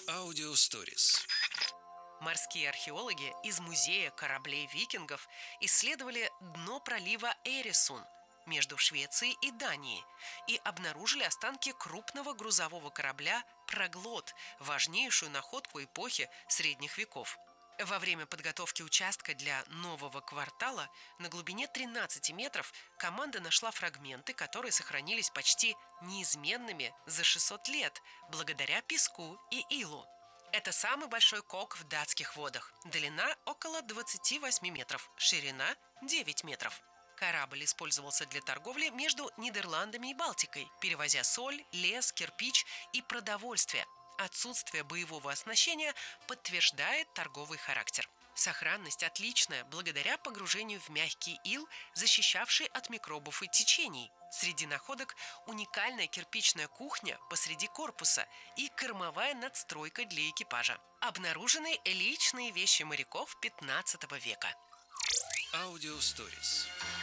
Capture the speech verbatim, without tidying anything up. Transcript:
Аудиосторис. Морские археологи из музея кораблей викингов исследовали дно пролива Эресун между Швецией и Данией и обнаружили останки крупного грузового корабля «Проглот», важнейшую находку эпохи средних веков. Во время подготовки участка для нового квартала на глубине тринадцати метров команда нашла фрагменты, которые сохранились почти неизменными за шестьсот лет благодаря песку и илу. Это самый большой кок в датских водах. Длина около двадцати восьми метров, ширина девять метров. Корабль использовался для торговли между Нидерландами и Балтикой, перевозя соль, лес, кирпич и продовольствие. Отсутствие боевого оснащения подтверждает торговый характер. Сохранность отличная благодаря погружению в мягкий ил, защищавший от микробов и течений. Среди находок уникальная кирпичная кухня посреди корпуса и кормовая надстройка для экипажа. Обнаружены личные вещи моряков пятнадцатого века. Аудиосторис.